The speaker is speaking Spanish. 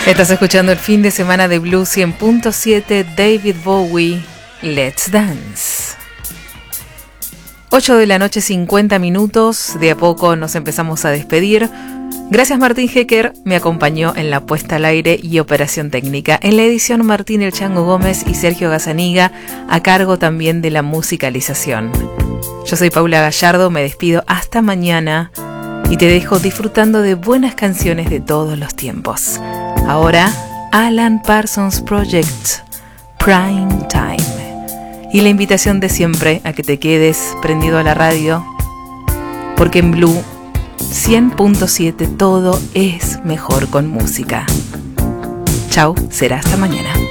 Estás escuchando el fin de semana de Blue 100.7, David Bowie, Let's Dance. 8 de la noche, 50 minutos. De a poco nos empezamos a despedir. Gracias, Martín Hecker, me acompañó en la puesta al aire y operación técnica. En la edición, Martín El Chango Gómez y Sergio Gazzaniga, a cargo también de la musicalización. Yo soy Paula Gallardo, me despido hasta mañana y te dejo disfrutando de buenas canciones de todos los tiempos. Ahora, Alan Parsons Project, Prime Time. Y la invitación de siempre a que te quedes prendido a la radio, porque en Blue 100.7 todo es mejor con música. Chau, será hasta mañana.